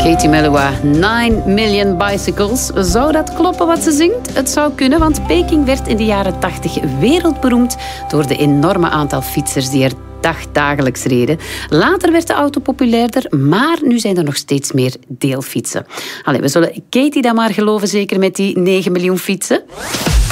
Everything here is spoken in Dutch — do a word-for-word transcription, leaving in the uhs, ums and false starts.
Katie Melua, nine million bicycles. Zou dat kloppen wat ze zingt? Het zou kunnen, want Peking werd in de jaren tachtig wereldberoemd door de enorme aantal fietsers die er dagdagelijks reden. Later werd de auto populairder, maar nu zijn er nog steeds meer deelfietsen. Allee, we zullen Katie dan maar geloven, zeker met die negen miljoen fietsen.